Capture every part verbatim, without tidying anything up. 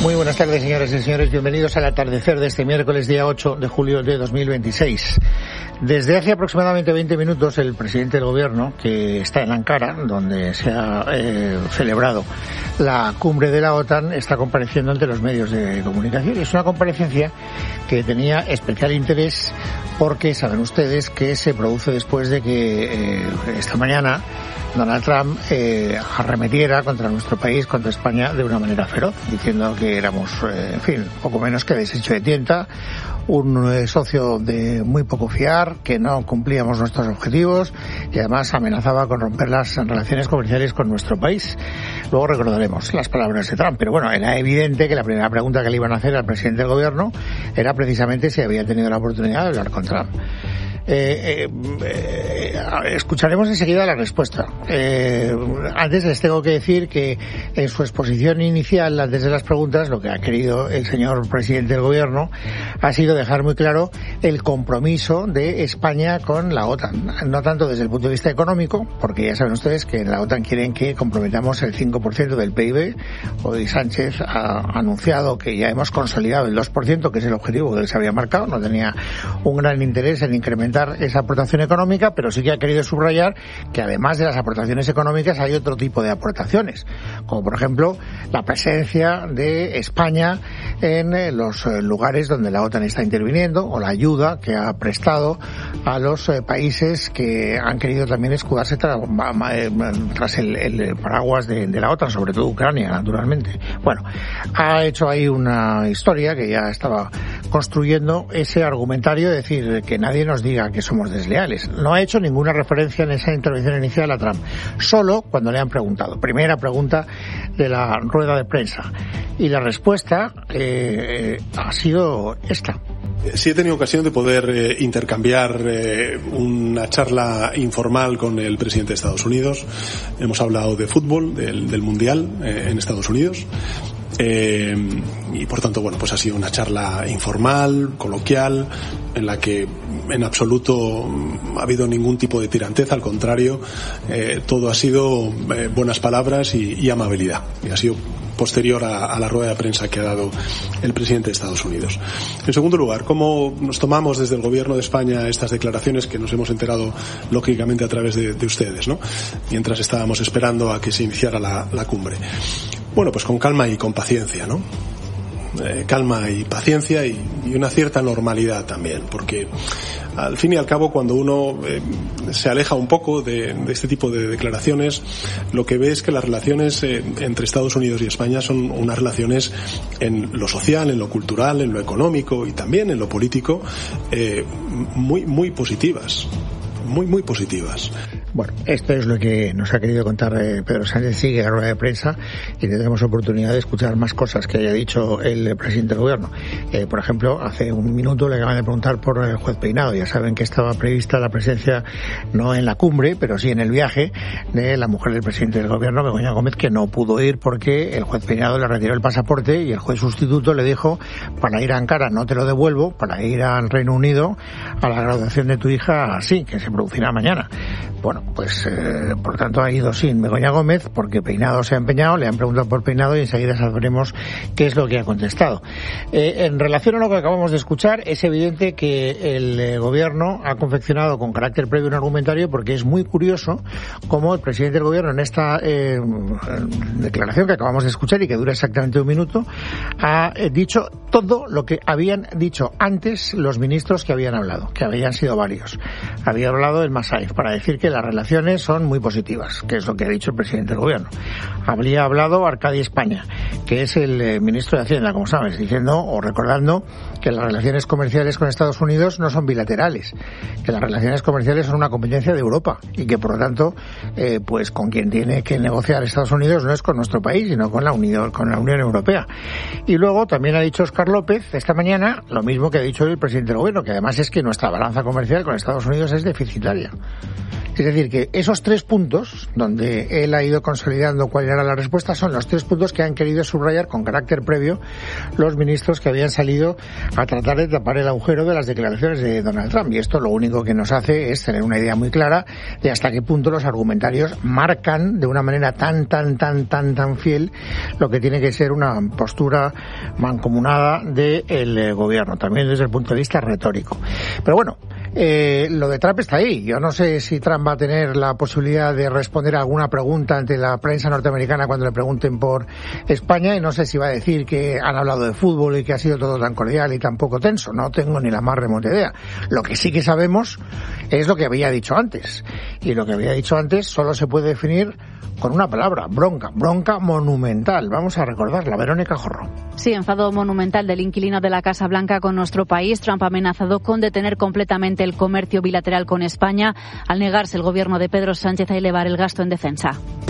Muy buenas tardes, señoras y señores. Bienvenidos al atardecer de este miércoles, día ocho de julio de dos mil veintiséis. Desde hace aproximadamente veinte minutos, el presidente del Gobierno, que está en Ankara, donde se ha eh, celebrado la cumbre de la OTAN, está compareciendo ante los medios de comunicación. Es una comparecencia que tenía especial interés porque saben ustedes que se produce después de que eh, esta mañana Donald Trump eh, arremetiera contra nuestro país, contra España, de una manera feroz, diciendo que éramos, eh, en fin, poco menos que deshecho de tienta, un eh, socio de muy poco fiar, que no cumplíamos nuestros objetivos y además amenazaba con romper las relaciones comerciales con nuestro país. Luego recordaremos las palabras de Trump, pero bueno, era evidente que la primera pregunta que le iban a hacer al presidente del Gobierno era precisamente si había tenido la oportunidad de hablar con Trump. Eh, eh, eh, escucharemos enseguida la respuesta. Eh, antes les tengo que decir que en su exposición inicial, antes de las preguntas, lo que ha querido el señor presidente del Gobierno ha sido dejar muy claro el compromiso de España con la OTAN. No tanto desde el punto de vista económico, porque ya saben ustedes que en la OTAN quieren que comprometamos el cinco por ciento del P I B. Hoy Sánchez ha anunciado que ya hemos consolidado el dos por ciento, que es el objetivo que se había marcado. No tenía un gran interés en incrementar esa aportación económica, pero sí que ha querido subrayar que además de las aportaciones económicas hay otro tipo de aportaciones, como por ejemplo la presencia de España en los lugares donde la OTAN está interviniendo, o la ayuda que ha prestado a los países que han querido también escudarse tras, tras el, el paraguas de, de la OTAN, sobre todo Ucrania, naturalmente. Bueno, ha hecho ahí una historia que ya estaba construyendo ese argumentario, de decir que nadie nos diga que somos desleales. No ha hecho ninguna referencia en esa intervención inicial a Trump, solo cuando le han preguntado. Primera pregunta de la rueda de prensa. Y la respuesta eh, ha sido esta. Sí, he tenido ocasión de poder eh, intercambiar eh, una charla informal con el presidente de Estados Unidos. Hemos hablado de fútbol, del, del Mundial eh, en Estados Unidos. Eh, y por tanto, bueno, pues ha sido una charla informal, coloquial, en la que en absoluto ha habido ningún tipo de tiranteza, al contrario, eh, todo ha sido eh, buenas palabras y, y amabilidad. Y ha sido posterior a, a la rueda de prensa que ha dado el presidente de Estados Unidos. En segundo lugar, ¿cómo nos tomamos desde el Gobierno de España estas declaraciones que nos hemos enterado lógicamente a través de, de ustedes, ¿no? Mientras estábamos esperando a que se iniciara la, la cumbre? Bueno, pues con calma y con paciencia, ¿no? Eh, calma y paciencia y, y una cierta normalidad también, porque al fin y al cabo, cuando uno eh, se aleja un poco de, de este tipo de declaraciones, lo que ve es que las relaciones eh, entre Estados Unidos y España son unas relaciones en lo social, en lo cultural, en lo económico y también en lo político eh, muy, muy positivas. Muy, muy positivas. Bueno, esto es lo que nos ha querido contar eh, Pedro Sánchez. Sigue la rueda de prensa y tendremos oportunidad de escuchar más cosas que haya dicho el presidente del Gobierno. Eh, por ejemplo, hace un minuto le acaban de preguntar por el juez Peinado. Ya saben que estaba prevista la presencia, no en la cumbre, pero sí en el viaje de la mujer del presidente del Gobierno, Begoña Gómez, que no pudo ir porque el juez Peinado le retiró el pasaporte y el juez sustituto le dijo: para ir a Ankara no te lo devuelvo, para ir al Reino Unido a la graduación de tu hija sí, que se producirá mañana. Bueno, pues eh, por tanto ha ido sin Begoña Gómez porque Peinado se ha empeñado, le han preguntado por Peinado y enseguida sabremos qué es lo que ha contestado. Eh, en relación a lo que acabamos de escuchar, es evidente que el eh, Gobierno ha confeccionado con carácter previo un argumentario, porque es muy curioso cómo el presidente del Gobierno en esta eh, declaración que acabamos de escuchar y que dura exactamente un minuto ha eh, dicho todo lo que habían dicho antes los ministros que habían hablado, que habían sido varios. Había hablado el Masaif para decir que las relaciones son muy positivas, que es lo que ha dicho el presidente del Gobierno. Habría hablado Arcadi España, que es el eh, ministro de Hacienda, como sabes, diciendo o recordando que las relaciones comerciales con Estados Unidos no son bilaterales, que las relaciones comerciales son una competencia de Europa y que, por lo tanto, eh, pues con quien tiene que negociar Estados Unidos no es con nuestro país, sino con la Unión, con la Unión Europea. Y luego también ha dicho Óscar López esta mañana lo mismo que ha dicho el presidente del Gobierno, que además es que nuestra balanza comercial con Estados Unidos es deficitaria. Es decir, que esos tres puntos, donde él ha ido consolidando cuál era la respuesta, son los tres puntos que han querido subrayar con carácter previo los ministros que habían salido a tratar de tapar el agujero de las declaraciones de Donald Trump. Y esto lo único que nos hace es tener una idea muy clara de hasta qué punto los argumentarios marcan de una manera tan, tan, tan, tan, tan fiel lo que tiene que ser una postura mancomunada del gobierno, también desde el punto de vista retórico. Pero bueno, eh, lo de Trump está ahí. Yo no sé si Trump va a tener la posibilidad de responder a alguna pregunta ante la prensa norteamericana cuando le pregunten por España, y no sé si va a decir que han hablado de fútbol y que ha sido todo tan cordial y tan poco tenso. No tengo ni la más remota idea. Lo que sí que sabemos es lo que había dicho antes. Y lo que había dicho antes solo se puede definir con una palabra: bronca. Bronca monumental. Vamos a recordarla. Verónica Jorro. Sí, enfado monumental del inquilino de la Casa Blanca con nuestro país. Trump ha amenazado con detener completamente el comercio bilateral con España al negarse el gobierno de Pedro Sánchez a elevar el gasto en defensa.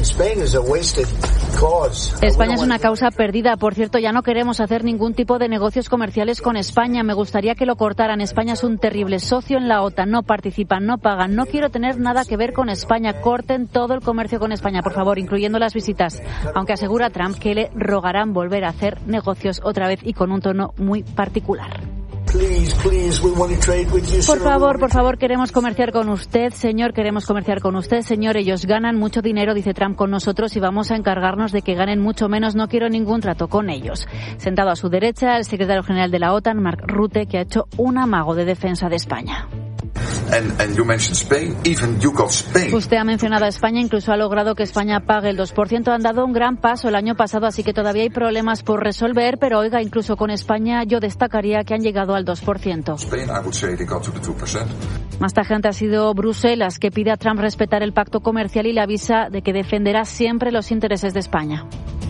España es una causa perdida. Por cierto, ya no queremos hacer ningún tipo de negocios comerciales con España. Me gustaría que lo cortaran. España es un terrible socio en la OTAN. No participan, no pagan. No quiero tener nada que ver con España. Corten todo el comercio con España, por favor, incluyendo las visitas. Aunque asegura Trump que le rogarán volver a hacer negocios otra vez y con un tono muy particular. Por favor, por favor, queremos comerciar con usted, señor, queremos comerciar con usted, señor. Ellos ganan mucho dinero, dice Trump, con nosotros y vamos a encargarnos de que ganen mucho menos. No quiero ningún trato con ellos. Sentado a su derecha, el secretario general de la OTAN, Mark Rutte, que ha hecho un amago de defensa de España. And, and you mentioned Spain, even you got Spain. Usted ha mencionado a España, incluso ha logrado que España pague el dos por ciento. Han dado un gran paso el año pasado, así que todavía hay problemas por resolver, pero oiga, incluso con España yo destacaría que han llegado al dos por ciento. Spain, I would say they got to the two percent. Más tajante ha sido Bruselas, que pide a Trump respetar el pacto comercial y le avisa de que defenderá siempre los intereses de España.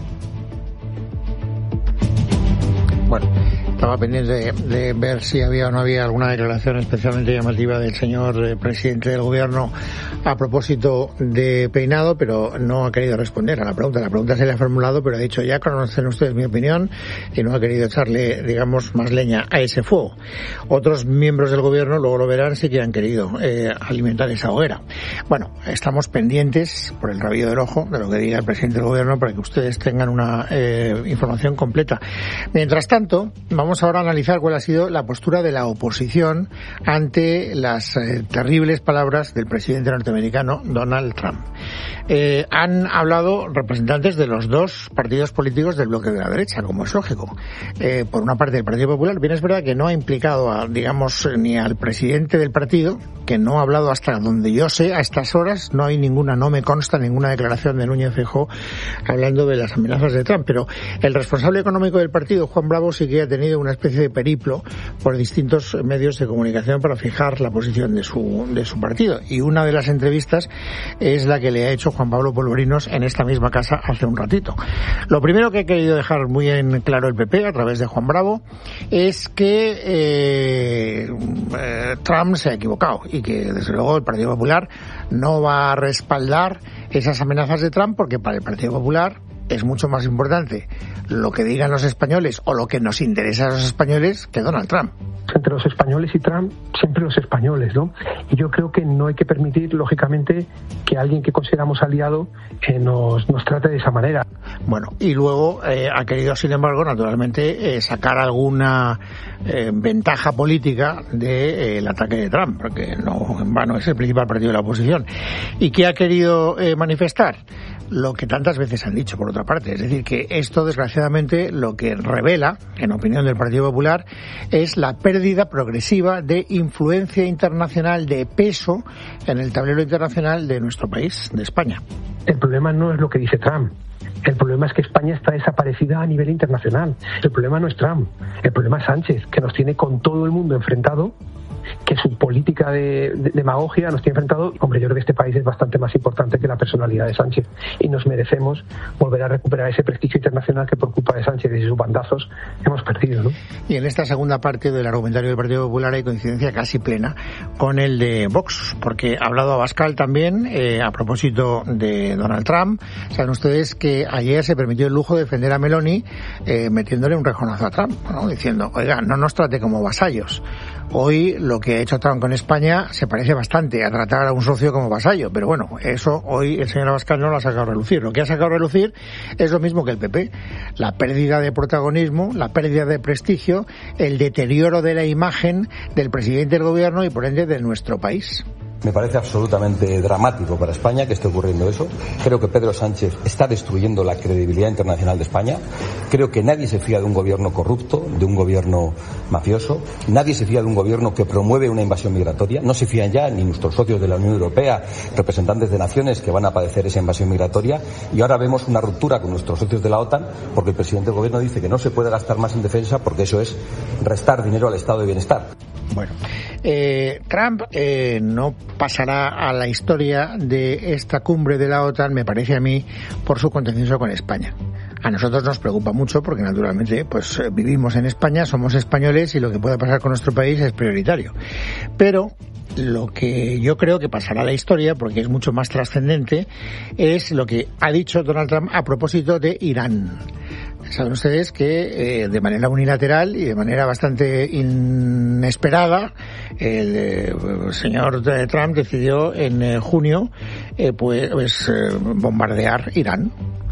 Bueno, estaba pendiente de, de ver si había o no había alguna declaración especialmente llamativa del señor eh, presidente del gobierno a propósito de peinado, pero no ha querido responder a la pregunta. La pregunta se le ha formulado, pero ha dicho: ya conocen ustedes mi opinión, y no ha querido echarle, digamos, más leña a ese fuego. Otros miembros del gobierno, luego lo verán, sí que han querido eh, alimentar esa hoguera. Bueno, estamos pendientes por el rabillo del ojo de lo que diga el presidente del gobierno para que ustedes tengan una eh, información completa. Mientras tanto, vamos ahora a analizar cuál ha sido la postura de la oposición ante las eh, terribles palabras del presidente norteamericano Donald Trump. Eh, han hablado representantes de los dos partidos políticos del bloque de la derecha, como es lógico. Eh, por una parte, el Partido Popular, bien es verdad que no ha implicado, a, digamos, ni al presidente del partido, que no ha hablado hasta donde yo sé a estas horas. No hay ninguna, no me consta ninguna declaración de Núñez Feijóo hablando de las amenazas de Trump, pero el responsable económico del partido, Juan Bravo, sí que ha tenido una especie de periplo por distintos medios de comunicación para fijar la posición de su, de su partido. Y una de las entrevistas es la que le ha hecho Juan Pablo Polvorinos en esta misma casa hace un ratito. Lo primero que ha querido dejar muy en claro el P P a través de Juan Bravo es que eh, eh, Trump se ha equivocado y que desde luego el Partido Popular no va a respaldar esas amenazas de Trump, porque para el Partido Popular es mucho más importante lo que digan los españoles o lo que nos interesa a los españoles que Donald Trump. Entre los españoles y Trump, siempre los españoles, ¿no? Y yo creo que no hay que permitir, lógicamente, que alguien que consideramos aliado eh, nos, nos trate de esa manera. Bueno, y luego eh, ha querido, sin embargo, naturalmente, eh, sacar alguna eh, ventaja política del eh, ataque de Trump, porque no en vano es el principal partido de la oposición. ¿Y qué ha querido eh, manifestar? Lo que tantas veces han dicho, por otra parte. Es decir, que esto, desgraciadamente, lo que revela, en opinión del Partido Popular, es la pérdida progresiva de influencia internacional, de peso en el tablero internacional de nuestro país, de España. El problema no es lo que dice Trump. El problema es que España está desaparecida a nivel internacional. El problema no es Trump. El problema es Sánchez, que nos tiene con todo el mundo enfrentado, que su política de, de demagogia nos tiene enfrentado. Hombre, yo creo que este país es bastante más importante que la personalidad de Sánchez y nos merecemos volver a recuperar ese prestigio internacional que por culpa de Sánchez y sus bandazos hemos perdido, ¿no? Y en esta segunda parte del argumentario del Partido Popular hay coincidencia casi plena con el de Vox, porque ha hablado Abascal también eh, a propósito de Donald Trump. Saben ustedes que ayer se permitió el lujo de defender a Meloni eh, metiéndole un rejonazo a Trump, ¿no? Diciendo: oiga, no nos trate como vasallos. Hoy lo que que ha hecho Trump con España se parece bastante a tratar a un socio como vasallo, pero bueno, eso hoy el señor Abascal no lo ha sacado a relucir. Lo que ha sacado a relucir es lo mismo que el P P, la pérdida de protagonismo, la pérdida de prestigio, el deterioro de la imagen del presidente del gobierno y por ende de nuestro país. Me parece absolutamente dramático para España que esté ocurriendo eso. Creo que Pedro Sánchez está destruyendo la credibilidad internacional de España. Creo que nadie se fía de un gobierno corrupto, de un gobierno mafioso. Nadie se fía de un gobierno que promueve una invasión migratoria. No se fían ya ni nuestros socios de la Unión Europea, representantes de naciones que van a padecer esa invasión migratoria. Y ahora vemos una ruptura con nuestros socios de la OTAN porque el presidente del gobierno dice que no se puede gastar más en defensa porque eso es restar dinero al estado de bienestar. Bueno, eh, Trump eh, no pasará a la historia de esta cumbre de la OTAN, me parece a mí, por su contencioso con España. A nosotros nos preocupa mucho porque naturalmente pues vivimos en España, somos españoles y lo que pueda pasar con nuestro país es prioritario. Pero lo que yo creo que pasará a la historia, porque es mucho más trascendente, es lo que ha dicho Donald Trump a propósito de Irán. Saben ustedes que eh, de manera unilateral y de manera bastante inesperada el eh, señor Trump decidió en eh, junio eh, pues, pues eh, bombardear Irán.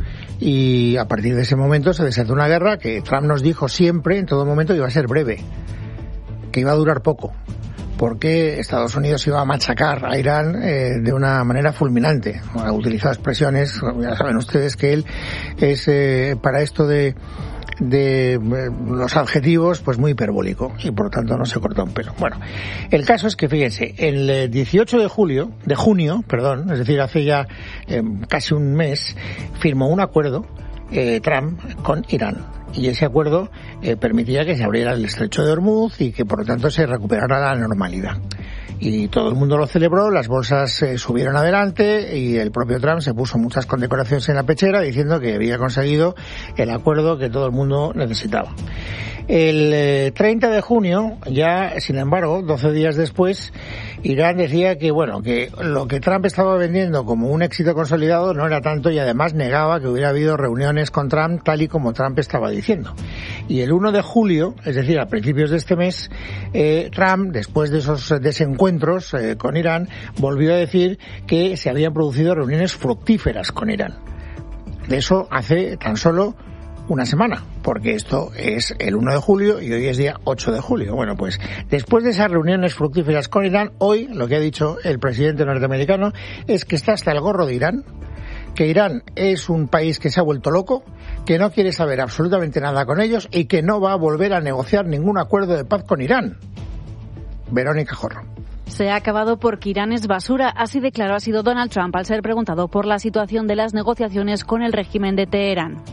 Y a partir de ese momento se desató una guerra que Trump nos dijo siempre, en todo momento, que iba a ser breve, que iba a durar poco, porque Estados Unidos iba a machacar a Irán eh, de una manera fulminante. Ha utilizado expresiones, ya saben ustedes que él es eh, para esto de de eh, los adjetivos pues muy hiperbólico y por lo tanto no se corta un pelo. Bueno, el caso es que fíjense, el dieciocho de julio, de junio, perdón, es decir, hace ya eh, casi un mes, firmó un acuerdo eh, Trump con Irán. Y ese acuerdo eh, permitía que se abriera el estrecho de Hormuz y que por lo tanto se recuperara la normalidad. Y todo el mundo lo celebró, las bolsas eh, subieron adelante y el propio Trump se puso muchas condecoraciones en la pechera diciendo que había conseguido el acuerdo que todo el mundo necesitaba. El eh, treinta de junio, ya sin embargo, doce días después, Irán decía que bueno, que lo que Trump estaba vendiendo como un éxito consolidado no era tanto y además negaba que hubiera habido reuniones con Trump tal y como Trump estaba diciendo. Y el uno de julio, es decir, a principios de este mes, eh, Trump, después de esos desencuentros eh, con Irán, volvió a decir que se habían producido reuniones fructíferas con Irán. De eso hace tan solo una semana, porque esto es el uno de julio y hoy es día ocho de julio. Bueno, pues después de esas reuniones fructíferas con Irán, hoy lo que ha dicho el presidente norteamericano es que está hasta el gorro de Irán, que Irán es un país que se ha vuelto loco, que no quiere saber absolutamente nada con ellos y que no va a volver a negociar ningún acuerdo de paz con Irán. Verónica Jorro. Se ha acabado porque Irán es basura, así declaró ha sido Donald Trump al ser preguntado por la situación de las negociaciones con el régimen de Teherán.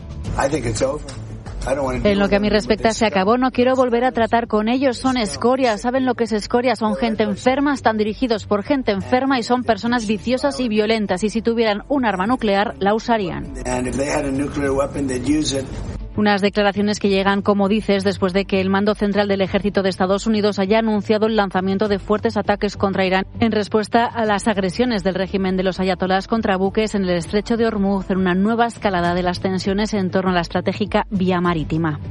En lo que a mí respecta se acabó, no quiero volver a tratar con ellos, son escorias, ¿saben lo que es escoria? Son gente enferma, están dirigidos por gente enferma y son personas viciosas y violentas y si tuvieran un arma nuclear la usarían. Unas declaraciones que llegan, como dices, después de que el mando central del ejército de Estados Unidos haya anunciado el lanzamiento de fuertes ataques contra Irán en respuesta a las agresiones del régimen de los ayatolás contra buques en el estrecho de Hormuz en una nueva escalada de las tensiones en torno a la estratégica vía marítima.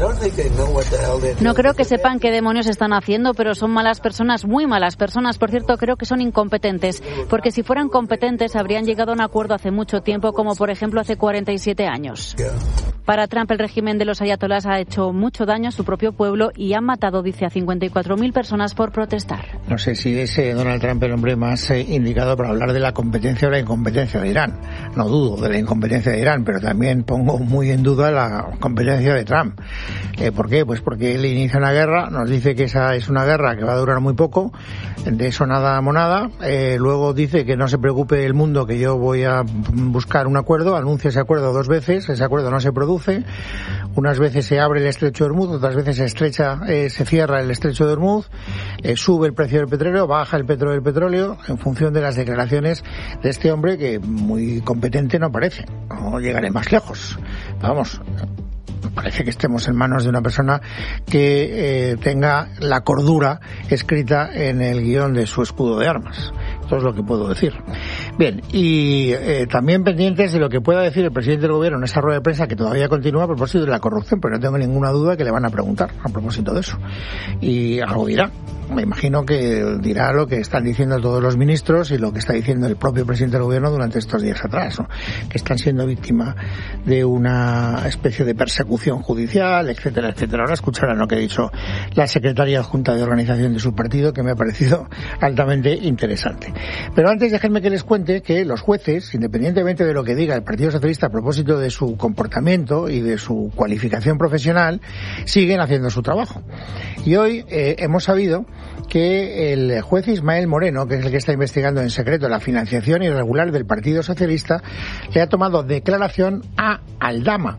No creo que sepan qué demonios están haciendo, pero son malas personas, muy malas personas. Por cierto, creo que son incompetentes, porque si fueran competentes habrían llegado a un acuerdo hace mucho tiempo, como por ejemplo hace cuarenta y siete años. Para Trump, el régimen de los ayatolás ha hecho mucho daño a su propio pueblo y han matado, dice, a cincuenta y cuatro mil personas por protestar. No sé si es eh, Donald Trump el hombre más eh, indicado para hablar de la competencia o la incompetencia de Irán. No dudo de la incompetencia de Irán, pero también pongo muy en duda la competencia de Trump. Eh, ¿Por qué? Pues porque él inicia una guerra, nos dice que esa es una guerra que va a durar muy poco, de eso nada monada, eh, luego dice que no se preocupe el mundo, que yo voy a buscar un acuerdo, anuncia ese acuerdo dos veces, ese acuerdo no se produce. Unas veces se abre el estrecho de Hormuz, otras veces se estrecha, eh, se cierra el estrecho de Hormuz, eh, sube el precio del petróleo, baja el petróleo del petróleo, en función de las declaraciones de este hombre que muy competente no parece. No llegaré más lejos. Vamos, parece que estemos en manos de una persona que eh, tenga la cordura escrita en el guión de su escudo de armas. Esto es lo que puedo decir. Bien, y eh, también pendientes de lo que pueda decir el presidente del gobierno en esa rueda de prensa que todavía continúa a propósito de la corrupción, pero no tengo ninguna duda que le van a preguntar a propósito de eso. Y algo dirá, me imagino que dirá lo que están diciendo todos los ministros y lo que está diciendo el propio presidente del gobierno durante estos días atrás, ¿no? Que están siendo víctima de una especie de persecución judicial, etcétera, etcétera. Ahora escucharán lo que ha dicho la secretaria adjunta de organización de su partido, que me ha parecido altamente interesante. Pero antes déjenme que les cuente que los jueces, independientemente de lo que diga el Partido Socialista a propósito de su comportamiento y de su cualificación profesional, siguen haciendo su trabajo. Y hoy eh, hemos sabido que el juez Ismael Moreno, que es el que está investigando en secreto la financiación irregular del Partido Socialista, le ha tomado declaración a Aldama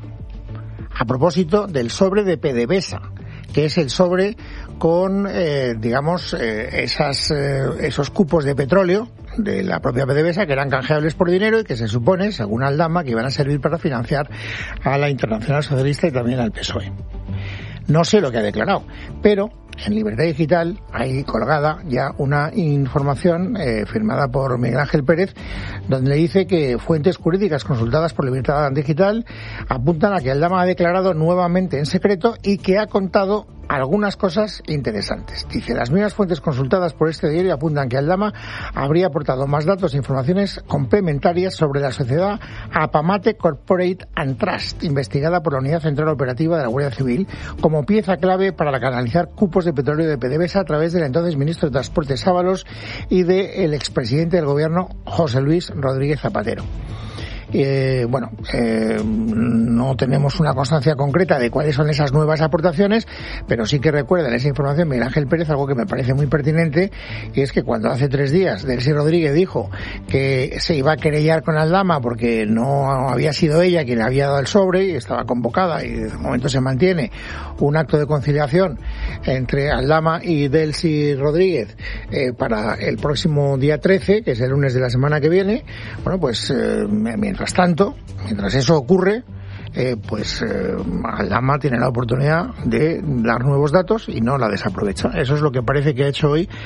a propósito del sobre de PDVSA, que es el sobre con, eh, digamos, eh, esas, eh, esos cupos de petróleo de la propia PDVSA que eran canjeables por dinero y que se supone, según Aldama, que iban a servir para financiar a la Internacional Socialista y también al P S O E. No sé lo que ha declarado, pero en Libertad Digital hay colgada ya una información eh, firmada por Miguel Ángel Pérez, donde le dice que fuentes jurídicas consultadas por Libertad Digital apuntan a que Aldama ha declarado nuevamente en secreto y que ha contado algunas cosas interesantes. Dice, las mismas fuentes consultadas por este diario apuntan que Aldama habría aportado más datos e informaciones complementarias sobre la sociedad Apamate Corporate and Trust, investigada por la Unidad Central Operativa de la Guardia Civil, como pieza clave para canalizar cupos de petróleo de PDVSA a través del entonces ministro de Transportes Ábalos y del expresidente del gobierno José Luis Rodríguez Zapatero. Eh, bueno, eh, no tenemos una constancia concreta de cuáles son esas nuevas aportaciones, pero sí que recuerda en esa información Miguel Ángel Pérez algo que me parece muy pertinente, y es que cuando hace tres días Delcy Rodríguez dijo que se iba a querellar con Aldama porque no había sido ella quien le había dado el sobre y estaba convocada, y de momento se mantiene un acto de conciliación entre Aldama y Delcy Rodríguez eh, para el próximo día trece, que es el lunes de la semana que viene, bueno, pues eh, mientras Mientras tanto, mientras eso ocurre, eh, pues eh, Aldama tiene la oportunidad de dar nuevos datos y no la desaprovecha. Eso es lo que parece que ha hecho hoy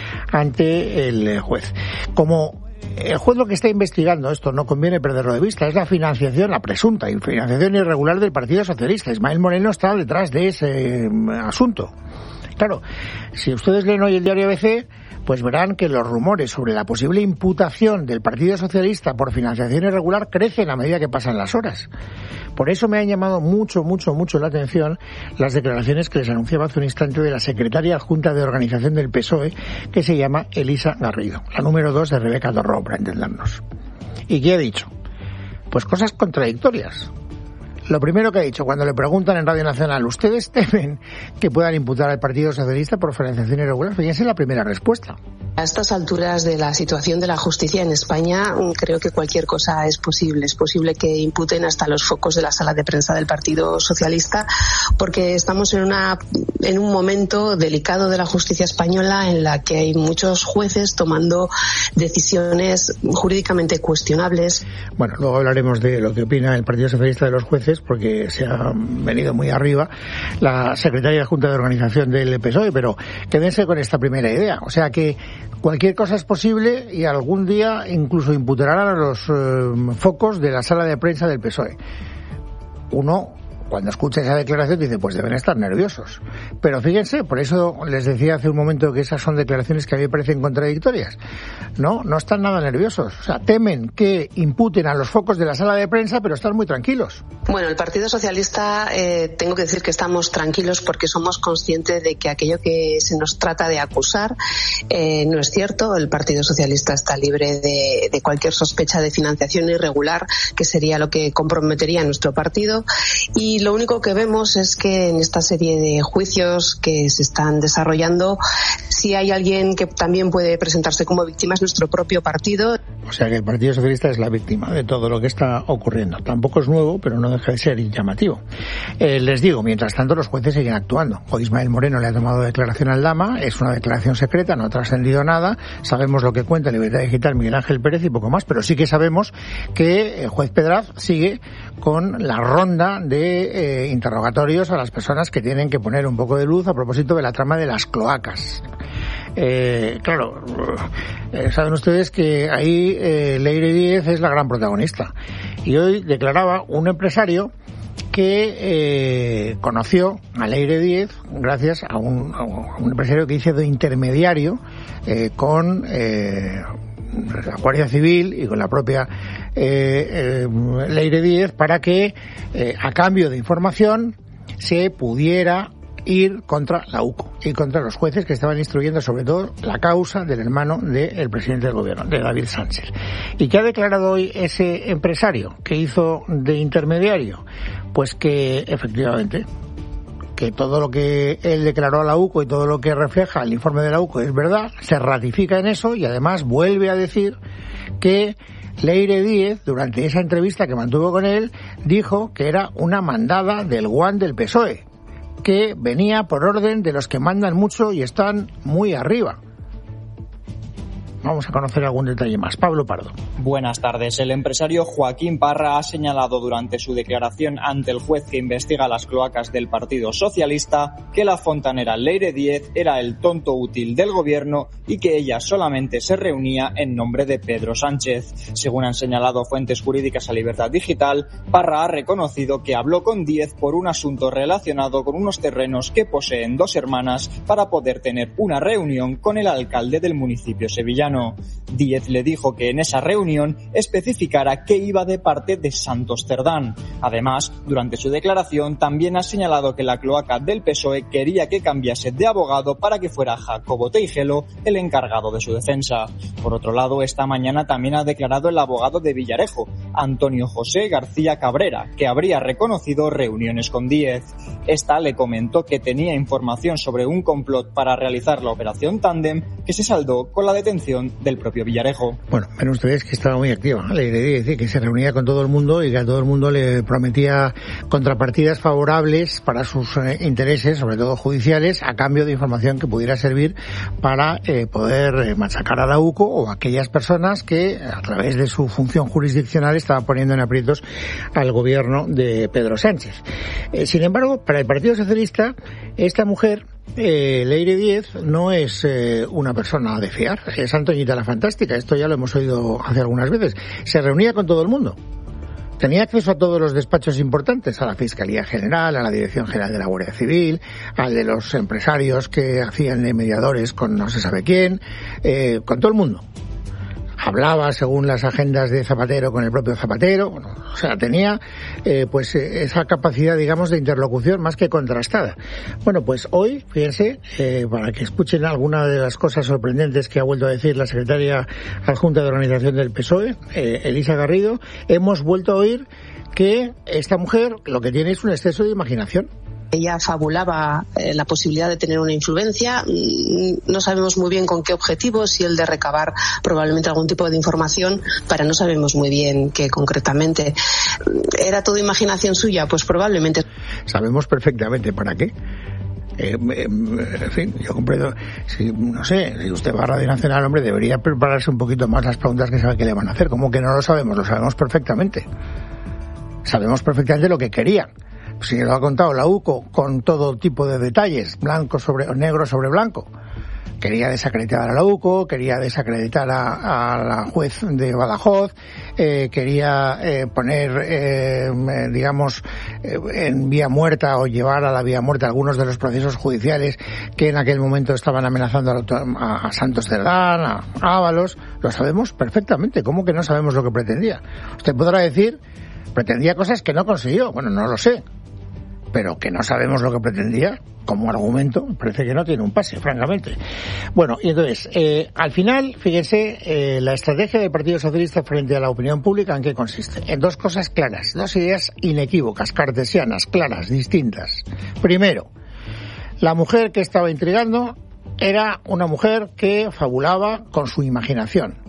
ante el juez. Como el juez lo que está investigando, esto no conviene perderlo de vista, es la financiación, la presunta financiación irregular del Partido Socialista. Ismael Moreno está detrás de ese asunto. Claro, si ustedes leen hoy el diario A B C, pues verán que los rumores sobre la posible imputación del Partido Socialista por financiación irregular crecen a medida que pasan las horas. Por eso me han llamado mucho, mucho, mucho la atención las declaraciones que les anunciaba hace un instante de la secretaria adjunta de organización del P S O E, que se llama Elisa Garrido, la número dos de Rebeca Torró, para entendernos. ¿Y qué ha dicho? Pues cosas contradictorias. Lo primero que ha dicho cuando le preguntan en Radio Nacional, ¿ustedes temen que puedan imputar al Partido Socialista por financiación irregular? Fíjense la primera respuesta. A estas alturas de la situación de la justicia en España, creo que cualquier cosa es posible. Es posible que imputen hasta los focos de la sala de prensa del Partido Socialista, porque estamos en una en un momento delicado de la justicia española en la que hay muchos jueces tomando decisiones jurídicamente cuestionables. Bueno, luego hablaremos de lo que opina el Partido Socialista de los jueces, porque se ha venido muy arriba la secretaria adjunta de organización del P S O E, pero quédense con esta primera idea. O sea que cualquier cosa es posible y algún día incluso imputarán a los eh, focos de la sala de prensa del P S O E. Uno, cuando escucha esa declaración, dice, pues deben estar nerviosos. Pero fíjense, por eso les decía hace un momento que esas son declaraciones que a mí me parecen contradictorias. No, no están nada nerviosos. O sea, temen que imputen a los focos de la sala de prensa, pero están muy tranquilos. Bueno, el Partido Socialista, eh, tengo que decir que estamos tranquilos porque somos conscientes de que aquello que se nos trata de acusar eh, no es cierto. El Partido Socialista está libre de, de cualquier sospecha de financiación irregular, que sería lo que comprometería a nuestro partido. Y lo único que vemos es que en esta serie de juicios que se están desarrollando, si hay alguien que también puede presentarse como víctima es nuestro propio partido. O sea que el Partido Socialista es la víctima de todo lo que está ocurriendo. Tampoco es nuevo, pero no deja de ser llamativo. Eh, les digo, mientras tanto los jueces siguen actuando. Hoy Ismael Moreno le ha tomado declaración al Aldama, es una declaración secreta, no ha trascendido nada, sabemos lo que cuenta Libertad Digital Miguel Ángel Pérez y poco más, pero sí que sabemos que el juez Pedraz sigue con la ronda de eh, interrogatorios a las personas que tienen que poner un poco de luz a propósito de la trama de las cloacas. Eh, claro, eh, saben ustedes que ahí eh, Leire Díez es la gran protagonista. Y hoy declaraba un empresario que eh, conoció a Leire Díez gracias a un, a un empresario que hizo de intermediario eh, con eh, la Guardia Civil y con la propia eh, eh, Leire Díez para que, eh, a cambio de información, se pudiera ir contra la U C O y contra los jueces que estaban instruyendo sobre todo la causa del hermano del presidente del gobierno, de David Sánchez. ¿Y qué ha declarado hoy ese empresario que hizo de intermediario? Pues que efectivamente que todo lo que él declaró a la U C O y todo lo que refleja el informe de la U C O es verdad, se ratifica en eso y además vuelve a decir que Leire Díez, durante esa entrevista que mantuvo con él, dijo que era una mandada del guan del P S O E, que venía por orden de los que mandan mucho y están muy arriba. Vamos a conocer algún detalle más. Pablo Pardo. Buenas tardes. El empresario Joaquín Parra ha señalado durante su declaración ante el juez que investiga las cloacas del Partido Socialista que la fontanera Leire Díez era el tonto útil del gobierno y que ella solamente se reunía en nombre de Pedro Sánchez. Según han señalado fuentes jurídicas a Libertad Digital, Parra ha reconocido que habló con Díez por un asunto relacionado con unos terrenos que poseen dos hermanas para poder tener una reunión con el alcalde del municipio sevillano. Díez le dijo que en esa reunión especificara que iba de parte de Santos Cerdán. Además, durante su declaración también ha señalado que la cloaca del P S O E quería que cambiase de abogado para que fuera Jacobo Teijelo el encargado de su defensa. Por otro lado, esta mañana también ha declarado el abogado de Villarejo, Antonio José García Cabrera, que habría reconocido reuniones con Díez. Esta le comentó que tenía información sobre un complot para realizar la operación Tándem, que se saldó con la detención del propio Villarejo. Bueno, ven ustedes que estaba muy activa, le quería decir que se reunía con todo el mundo y que a todo el mundo le prometía contrapartidas favorables para sus eh, intereses, sobre todo judiciales, a cambio de información que pudiera servir para eh, poder eh, machacar a la U C O o a aquellas personas que, a través de su función jurisdiccional, estaban poniendo en aprietos al gobierno de Pedro Sánchez. Eh, sin embargo, para el Partido Socialista, esta mujer, Eh, Leire Díez, no es eh, una persona de fiar, es Antoñita la Fantástica, esto ya lo hemos oído hace algunas veces. Se reunía con todo el mundo, tenía acceso a todos los despachos importantes, a la Fiscalía General, a la Dirección General de la Guardia Civil, al de los empresarios que hacían de mediadores con no se sabe quién, eh, con todo el mundo. Hablaba según las agendas de Zapatero con el propio Zapatero, bueno, o sea, tenía eh, pues esa capacidad, digamos, de interlocución más que contrastada. Bueno, pues hoy, fíjense, eh, para que escuchen alguna de las cosas sorprendentes que ha vuelto a decir la secretaria adjunta de organización del P S O E, eh, Elisa Garrido, hemos vuelto a oír que esta mujer lo que tiene es un exceso de imaginación. Ella fabulaba eh, la posibilidad de tener una influencia, no sabemos muy bien con qué objetivo, si el de recabar probablemente algún tipo de información, para no sabemos muy bien qué concretamente. ¿Era todo imaginación suya? Pues probablemente. Sabemos perfectamente para qué. Eh, en fin, yo comprendo, si, no sé, si usted va a Radio Nacional, hombre, debería prepararse un poquito más las preguntas que sabe que le van a hacer. ¿Cómo que no lo sabemos? Lo sabemos perfectamente. Sabemos perfectamente lo que querían. Si lo ha contado la U C O con todo tipo de detalles, blanco sobre negro sobre blanco. Quería desacreditar a la U C O, quería desacreditar a, a la juez de Badajoz, eh, quería eh, poner, eh, digamos, eh, en vía muerta o llevar a la vía muerta algunos de los procesos judiciales que en aquel momento estaban amenazando a, a, a Santos Cerdán, a Ábalos. Lo sabemos perfectamente. ¿Cómo que no sabemos lo que pretendía? Usted podrá decir, pretendía cosas que no consiguió. Bueno, no lo sé. Pero que no sabemos lo que pretendía, como argumento, parece que no tiene un pase, francamente. Bueno, y entonces, eh, al final, fíjense, eh, la estrategia del Partido Socialista frente a la opinión pública, ¿en qué consiste? En dos cosas claras, dos ideas inequívocas, cartesianas, claras, distintas. Primero, la mujer que estaba intrigando era una mujer que fabulaba con su imaginación.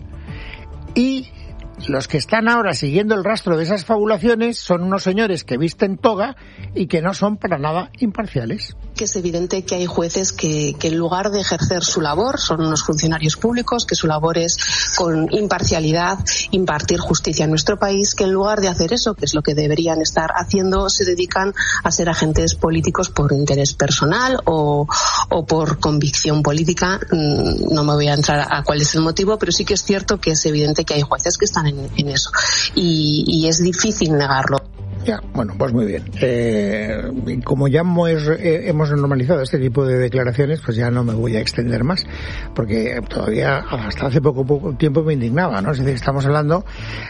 Y los que están ahora siguiendo el rastro de esas fabulaciones son unos señores que visten toga y que no son para nada imparciales. Que es evidente que hay jueces que, que en lugar de ejercer su labor, son unos funcionarios públicos, que su labor es con imparcialidad impartir justicia en nuestro país, que en lugar de hacer eso, que es lo que deberían estar haciendo, se dedican a ser agentes políticos por interés personal o, o por convicción política. No me voy a entrar a cuál es el motivo, pero sí que es cierto que es evidente que hay jueces que están en, en eso. Y, y es difícil negarlo. Ya, bueno, pues muy bien. Eh, como ya hemos, eh, hemos normalizado este tipo de declaraciones, pues ya no me voy a extender más, porque todavía hasta hace poco, poco tiempo me indignaba, ¿no? Es decir, estamos hablando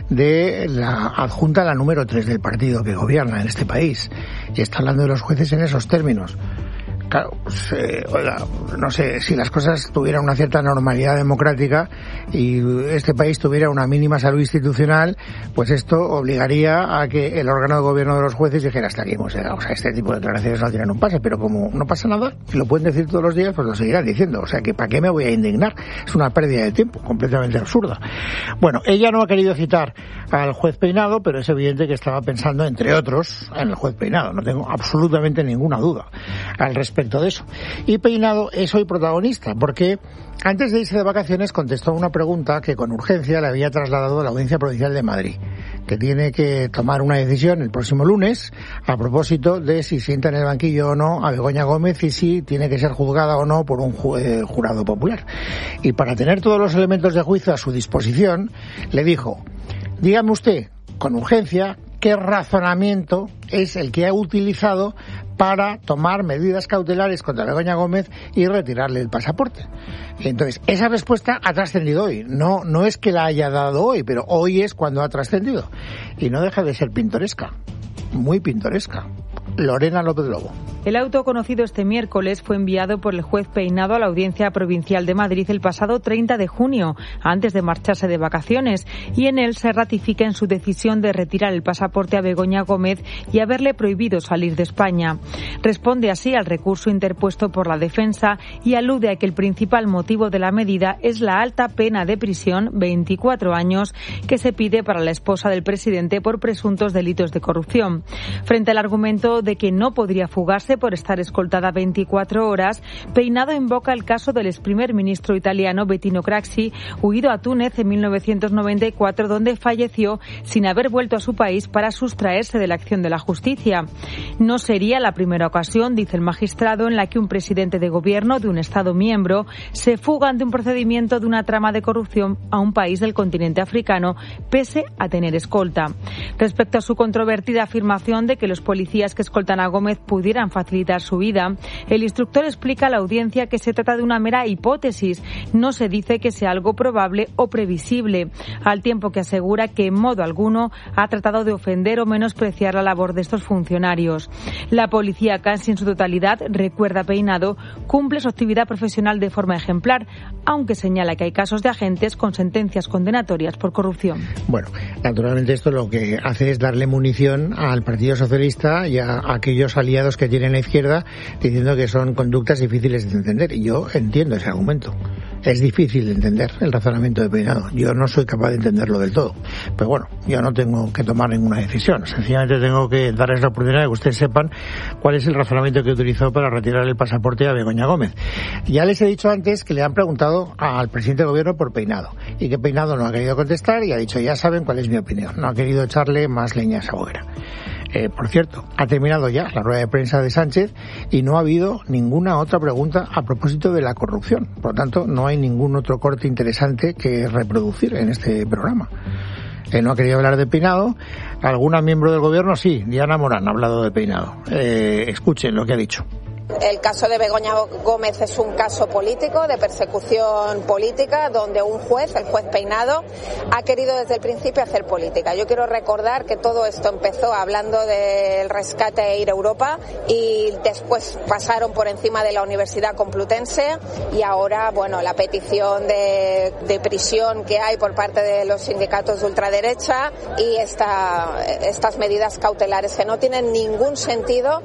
de la adjunta, la número tres del partido que gobierna en este país, y está hablando de los jueces en esos términos. Claro, pues, eh, oiga, no sé, si las cosas tuvieran una cierta normalidad democrática y este país tuviera una mínima salud institucional, pues esto obligaría a que el órgano de gobierno de los jueces dijera hasta aquí hemos llegado. O sea, este tipo de declaraciones no tienen un pase, pero como no pasa nada, y lo pueden decir todos los días, pues lo seguirán diciendo. O sea, que ¿para qué me voy a indignar? Es una pérdida de tiempo completamente absurda. Bueno, ella no ha querido citar al juez Peinado, pero es evidente que estaba pensando, entre otros, en el juez Peinado. No tengo absolutamente ninguna duda al respecto de eso. Y Peinado es hoy protagonista porque antes de irse de vacaciones contestó una pregunta que con urgencia le había trasladado a la Audiencia Provincial de Madrid, que tiene que tomar una decisión el próximo lunes a propósito de si sienta en el banquillo o no a Begoña Gómez y si tiene que ser juzgada o no por un ju- jurado popular. Y para tener todos los elementos de juicio a su disposición, le dijo: dígame usted, con urgencia, qué razonamiento es el que ha utilizado para tomar medidas cautelares contra Begoña Gómez y retirarle el pasaporte. Y entonces, esa respuesta ha trascendido hoy. No, no es que la haya dado hoy, pero hoy es cuando ha trascendido. Y no deja de ser pintoresca. Muy pintoresca. Lorena López Lobo. El auto conocido este miércoles fue enviado por el juez Peinado a la Audiencia Provincial de Madrid el pasado treinta de junio, antes de marcharse de vacaciones, y en él se ratifica en su decisión de retirar el pasaporte a Begoña Gómez y haberle prohibido salir de España. Responde así al recurso interpuesto por la defensa y alude a que el principal motivo de la medida es la alta pena de prisión, veinticuatro años, que se pide para la esposa del presidente por presuntos delitos de corrupción. Frente al argumento de que no podría fugarse por estar escoltada veinticuatro horas, Peinado invoca el caso del ex primer ministro italiano Bettino Craxi, huido a Túnez en mil novecientos noventa y cuatro, donde falleció sin haber vuelto a su país para sustraerse de la acción de la justicia. No sería la primera ocasión, dice el magistrado, en la que un presidente de gobierno de un Estado miembro se fuga ante un procedimiento de una trama de corrupción a un país del continente africano, pese a tener escolta. Respecto a su controvertida afirmación de que los policías que escoltan a Gómez pudieran facilitar su vida, el instructor explica a la audiencia que se trata de una mera hipótesis, no se dice que sea algo probable o previsible, al tiempo que asegura que en modo alguno ha tratado de ofender o menospreciar la labor de estos funcionarios. La policía, casi en su totalidad, recuerda Peinado, cumple su actividad profesional de forma ejemplar, aunque señala que hay casos de agentes con sentencias condenatorias por corrupción. Bueno, naturalmente esto lo que hace es darle munición al Partido Socialista y a aquellos aliados que tiene la izquierda, diciendo que son conductas difíciles de entender. Y yo entiendo ese argumento. Es difícil de entender el razonamiento de Peinado. Yo no soy capaz de entenderlo del todo. Pero bueno, yo no tengo que tomar ninguna decisión. Sencillamente tengo que darles la oportunidad de que ustedes sepan cuál es el razonamiento que utilizó para retirar el pasaporte a Begoña Gómez. Ya les he dicho antes que le han preguntado al presidente del gobierno por Peinado y que Peinado no ha querido contestar y ha dicho: ya saben cuál es mi opinión. No ha querido echarle más leña a esa hoguera. Eh, por cierto, ha terminado ya la rueda de prensa de Sánchez y no ha habido ninguna otra pregunta a propósito de la corrupción. Por lo tanto, no hay ningún otro corte interesante que reproducir en este programa. Eh, no ha querido hablar de Peinado. ¿Alguna miembro del gobierno? Sí, Diana Morán ha hablado de Peinado. Eh, escuchen lo que ha dicho. El caso de Begoña Gómez es un caso político, de persecución política, donde un juez, el juez Peinado, ha querido desde el principio hacer política. Yo quiero recordar que todo esto empezó hablando del rescate e ir a Europa y después pasaron por encima de la Universidad Complutense y ahora, bueno, la petición de, de prisión que hay por parte de los sindicatos de ultraderecha y esta, estas medidas cautelares que no tienen ningún sentido.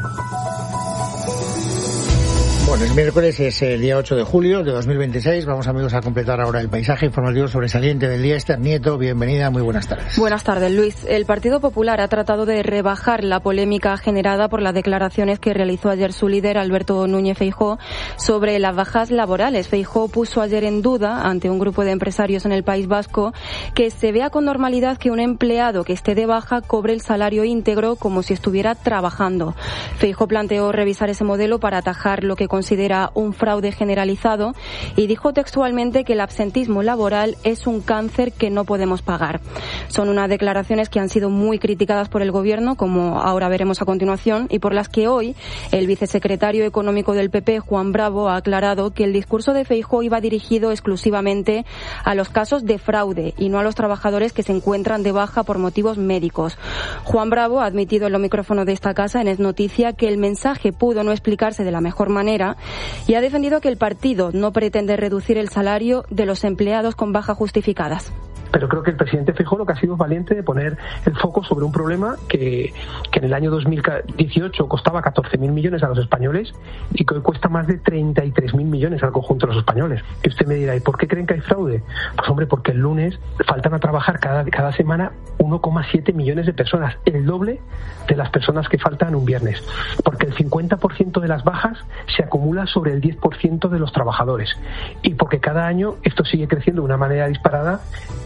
Bueno, el miércoles es el día ocho de julio de dos mil veintiséis. Vamos, amigos, a completar ahora el paisaje informativo sobresaliente del día. Esther Nieto, bienvenida, muy buenas tardes. Buenas tardes, Luis. El Partido Popular ha tratado de rebajar la polémica generada por las declaraciones que realizó ayer su líder, Alberto Núñez Feijóo, sobre las bajas laborales. Feijóo puso ayer en duda, ante un grupo de empresarios en el País Vasco, que se vea con normalidad que un empleado que esté de baja cobre el salario íntegro como si estuviera trabajando. Feijóo planteó revisar ese modelo para atajar lo que considera considera un fraude generalizado y dijo textualmente que el absentismo laboral es un cáncer que no podemos pagar. Son unas declaraciones que han sido muy criticadas por el Gobierno, como ahora veremos a continuación, y por las que hoy el vicesecretario económico del P P, Juan Bravo, ha aclarado que el discurso de Feijóo iba dirigido exclusivamente a los casos de fraude y no a los trabajadores que se encuentran de baja por motivos médicos. Juan Bravo ha admitido en los micrófonos de esta casa, en Es Noticia, que el mensaje pudo no explicarse de la mejor manera y ha defendido que el partido no pretende reducir el salario de los empleados con bajas justificadas. Pero creo que el presidente Feijóo lo que ha sido valiente de poner el foco sobre un problema que, que en el año dos mil dieciocho costaba catorce mil millones a los españoles y que hoy cuesta más de treinta y tres mil millones al conjunto de los españoles. Y usted me dirá, ¿y por qué creen que hay fraude? Pues hombre, porque el lunes faltan a trabajar cada, cada semana uno coma siete millones de personas, el doble de las personas que faltan un viernes. Porque el cincuenta por ciento de las bajas se acumula sobre el diez por ciento de los trabajadores. Y porque cada año esto sigue creciendo de una manera disparada.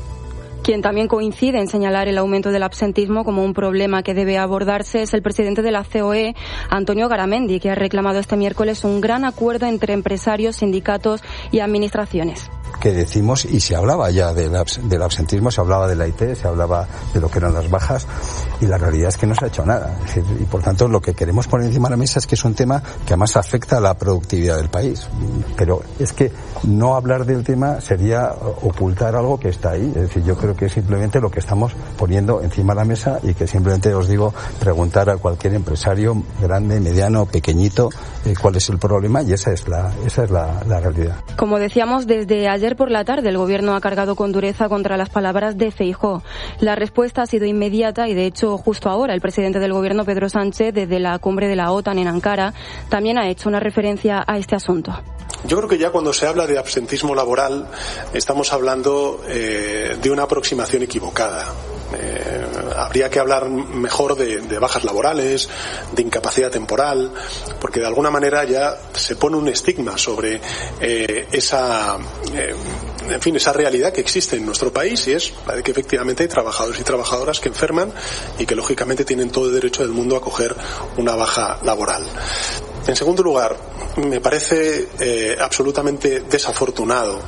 Quien también coincide en señalar el aumento del absentismo como un problema que debe abordarse es el presidente de la C O E, Antonio Garamendi, que ha reclamado este miércoles un gran acuerdo entre empresarios, sindicatos y administraciones. Que decimos, y se hablaba ya del, abs- del absentismo, se hablaba de la I T, se hablaba de lo que eran las bajas, y la realidad es que no se ha hecho nada. Es decir, y por tanto lo que queremos poner encima de la mesa es que es un tema que además afecta a la productividad del país. Pero es que no hablar del tema sería ocultar algo que está ahí. Es decir, yo creo que es simplemente lo que estamos poniendo encima de la mesa y que simplemente os digo, preguntar a cualquier empresario, grande, mediano, pequeñito, eh, cuál es el problema, y esa es la, esa es la, la realidad. Como decíamos, desde ayer por la tarde el Gobierno ha cargado con dureza contra las palabras de Feijóo. La respuesta ha sido inmediata y, de hecho, justo ahora el presidente del Gobierno, Pedro Sánchez, desde la cumbre de la OTAN en Ankara, también ha hecho una referencia a este asunto. Yo creo que ya cuando se habla de absentismo laboral estamos hablando eh, de una aproximación equivocada. Eh, habría que hablar mejor de, de bajas laborales, de incapacidad temporal, porque de alguna manera ya se pone un estigma sobre eh, esa, eh, en fin, esa realidad que existe en nuestro país, y es la de que efectivamente hay trabajadores y trabajadoras que enferman y que lógicamente tienen todo el derecho del mundo a coger una baja laboral. En segundo lugar, me parece eh, absolutamente desafortunado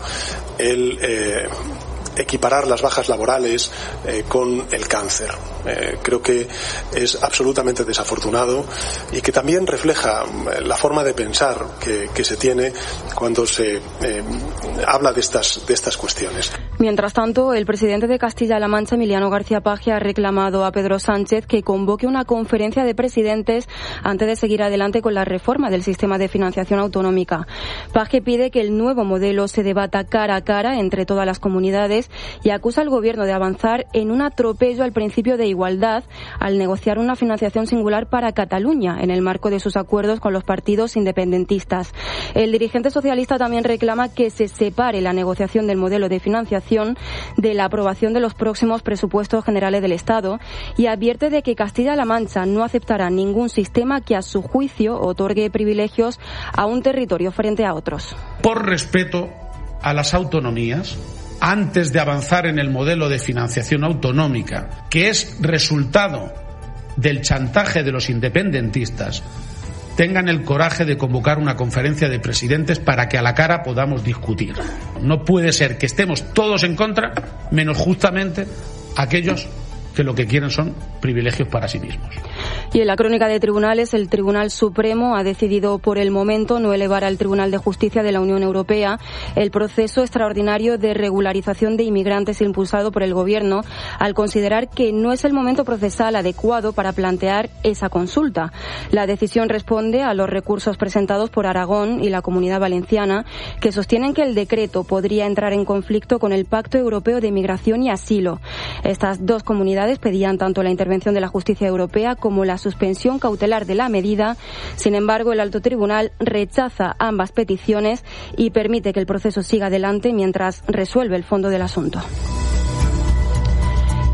el eh, equiparar las bajas laborales eh, con el cáncer. Eh, creo que es absolutamente desafortunado y que también refleja eh, la forma de pensar que, que se tiene cuando se eh, habla de estas, de estas cuestiones. Mientras tanto, el presidente de Castilla-La Mancha, Emiliano García Paje, ha reclamado a Pedro Sánchez que convoque una conferencia de presidentes antes de seguir adelante con la reforma del sistema de financiación autonómica. Paje pide que el nuevo modelo se debata cara a cara entre todas las comunidades y acusa al Gobierno de avanzar en un atropello al principio de igualdad al negociar una financiación singular para Cataluña en el marco de sus acuerdos con los partidos independentistas. El dirigente socialista también reclama que se separe la negociación del modelo de financiación de la aprobación de los próximos presupuestos generales del Estado y advierte de que Castilla-La Mancha no aceptará ningún sistema que a su juicio otorgue privilegios a un territorio frente a otros. Por respeto a las autonomías, antes de avanzar en el modelo de financiación autonómica, que es resultado del chantaje de los independentistas, tengan el coraje de convocar una conferencia de presidentes para que a la cara podamos discutir. No puede ser que estemos todos en contra, menos justamente aquellos que lo que quieren son privilegios para sí mismos. Y en la crónica de tribunales, el Tribunal Supremo ha decidido por el momento no elevar al Tribunal de Justicia de la Unión Europea el proceso extraordinario de regularización de inmigrantes impulsado por el Gobierno, al considerar que no es el momento procesal adecuado para plantear esa consulta. La decisión responde a los recursos presentados por Aragón y la Comunidad Valenciana, que sostienen que el decreto podría entrar en conflicto con el Pacto Europeo de Migración y Asilo. Estas dos comunidades pedían tanto la intervención de la justicia europea como la suspensión cautelar de la medida. Sin embargo, el Alto Tribunal rechaza ambas peticiones y permite que el proceso siga adelante mientras resuelve el fondo del asunto.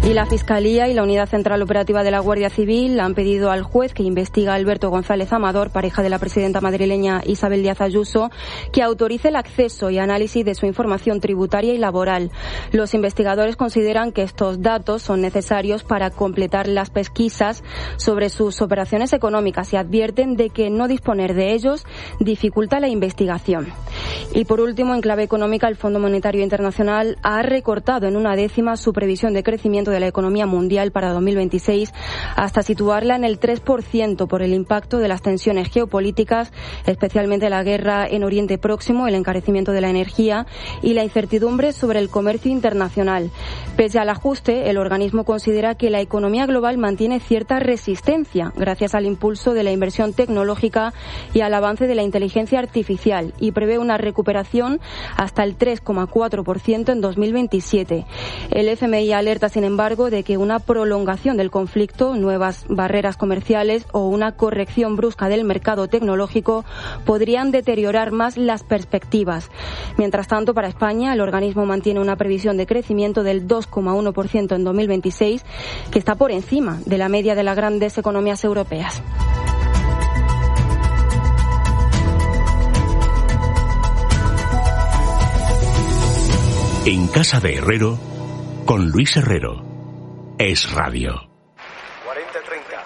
Y la Fiscalía y la Unidad Central Operativa de la Guardia Civil han pedido al juez que investiga a Alberto González Amador, pareja de la presidenta madrileña Isabel Díaz Ayuso, que autorice el acceso y análisis de su información tributaria y laboral. Los investigadores consideran que estos datos son necesarios para completar las pesquisas sobre sus operaciones económicas y advierten de que no disponer de ellos dificulta la investigación. Y por último, en clave económica, el Fondo Monetario Internacional ha recortado en una décima su previsión de crecimiento de la economía mundial para dos mil veintiséis hasta situarla en el tres por ciento por el impacto de las tensiones geopolíticas, especialmente la guerra en Oriente Próximo, el encarecimiento de la energía y la incertidumbre sobre el comercio internacional. Pese al ajuste, el organismo considera que la economía global mantiene cierta resistencia gracias al impulso de la inversión tecnológica y al avance de la inteligencia artificial y prevé una recuperación hasta el tres coma cuatro por ciento en dos mil veintisiete. El F M I alerta, sin embargo, de que una prolongación del conflicto, nuevas barreras comerciales o una corrección brusca del mercado tecnológico podrían deteriorar más las perspectivas. Mientras tanto, para España, el organismo mantiene una previsión de crecimiento del dos coma uno por ciento en dos mil veintiséis, que está por encima de la media de las grandes economías europeas. En casa de Herrero, con Luis Herrero. Es Radio. cuarenta treinta.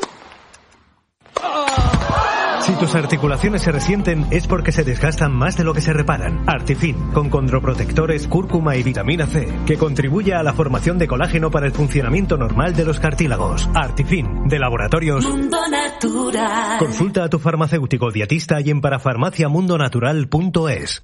Si tus articulaciones se resienten es porque se desgastan más de lo que se reparan. Artifin, con condroprotectores, cúrcuma y vitamina C, que contribuye a la formación de colágeno para el funcionamiento normal de los cartílagos. Artifin, de Laboratorios Mundo Natural. Consulta a tu farmacéutico dietista y en parafarmacia mundo natural punto es.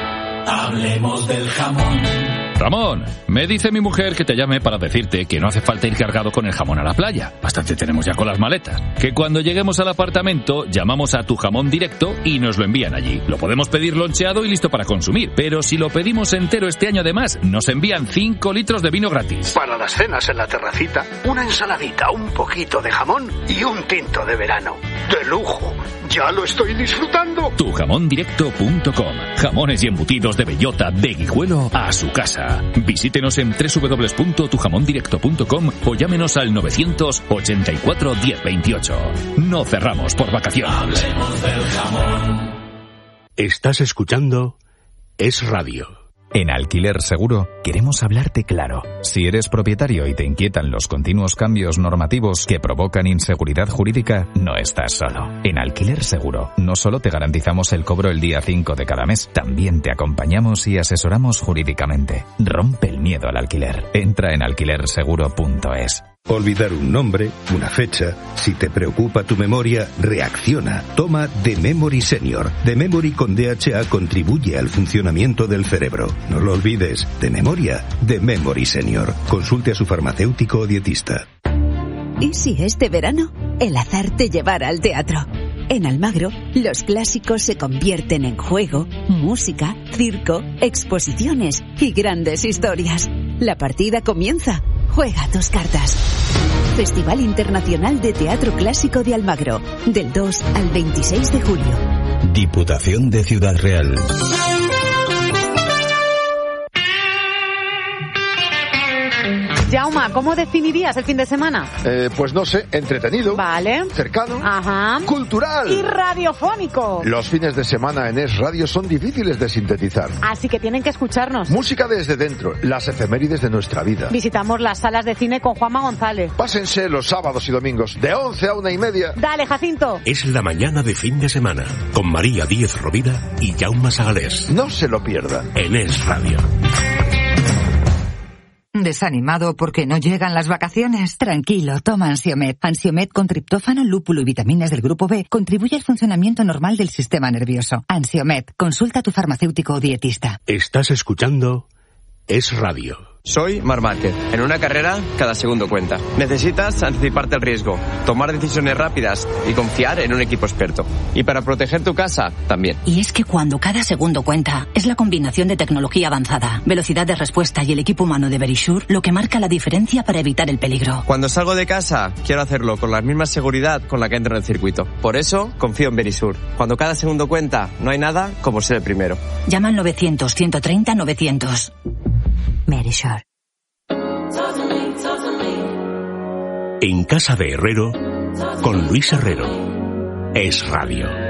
Hablemos del jamón. Ramón, me dice mi mujer que te llame para decirte que no hace falta ir cargado con el jamón a la playa. Bastante tenemos ya con las maletas. Que cuando lleguemos al apartamento, llamamos a Tu Jamón Directo y nos lo envían allí. Lo podemos pedir loncheado y listo para consumir. Pero si lo pedimos entero este año además, nos envían cinco litros de vino gratis. Para las cenas en la terracita, una ensaladita, un poquito de jamón y un tinto de verano. ¡De lujo! ¡Ya lo estoy disfrutando! tu jamón directo punto com. Jamones y embutidos de bellota de Guijuelo a su casa. Visítenos en doble u doble u doble u punto tu jamón directo punto com o llámenos al novecientos ochenta y cuatro diez veintiocho. No cerramos por vacaciones. Hablemos del jamón. Estás escuchando Es Radio. En Alquiler Seguro queremos hablarte claro. Si eres propietario y te inquietan los continuos cambios normativos que provocan inseguridad jurídica, no estás solo. En Alquiler Seguro no solo te garantizamos el cobro el día cinco de cada mes, también te acompañamos y asesoramos jurídicamente. Rompe el miedo al alquiler. Entra en alquiler seguro punto es. Olvidar un nombre, una fecha. Si te preocupa tu memoria, reacciona. Toma The Memory Senior. The Memory con D H A contribuye al funcionamiento del cerebro. No lo olvides. De memoria, The Memory Senior. Consulte a su farmacéutico o dietista. ¿Y si este verano el azar te llevara al teatro? En Almagro, los clásicos se convierten en juego, música, circo, exposiciones y grandes historias. La partida comienza. Juega tus cartas. Festival Internacional de Teatro Clásico de Almagro, del dos al veintiséis de julio. Diputación de Ciudad Real. Jauma, ¿cómo definirías el fin de semana? Eh, pues no sé, entretenido. Vale. Cercano. Ajá. Cultural. Y radiofónico. Los fines de semana en Es Radio son difíciles de sintetizar. Así que tienen que escucharnos. Música desde dentro, las efemérides de nuestra vida. Visitamos las salas de cine con Juanma González. Pásense los sábados y domingos, de once a una y media. Dale, Jacinto. Es la mañana de fin de semana, con María Díez Rovira y Jaume Sagalés. No se lo pierdan. En Es Radio. ¿Desanimado porque no llegan las vacaciones? Tranquilo, toma Ansiomet. Ansiomet con triptófano, lúpulo y vitaminas del grupo B contribuye al funcionamiento normal del sistema nervioso. Ansiomet, consulta a tu farmacéutico o dietista. Estás escuchando Es Radio. Soy Mar Márquez. En una carrera, cada segundo cuenta. Necesitas anticiparte al riesgo, tomar decisiones rápidas y confiar en un equipo experto. Y para proteger tu casa, también. Y es que cuando cada segundo cuenta, es la combinación de tecnología avanzada, velocidad de respuesta y el equipo humano de Verisure lo que marca la diferencia para evitar el peligro. Cuando salgo de casa, quiero hacerlo con la misma seguridad con la que entro en el circuito. Por eso, confío en Verisure. Cuando cada segundo cuenta, no hay nada como ser el primero. Llama al novecientos, ciento treinta, novecientos. Verisure. En casa de Herrero, con Luis Herrero. Es Radio.